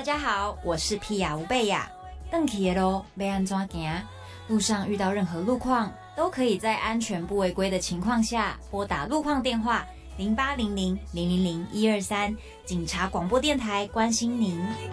家好，我是皮亚吴贝亚。回去的路要安怎行？路上遇到任何路况，都可以在安全不违规的情况下拨打路况电话0800000123，警察广播电台关心您。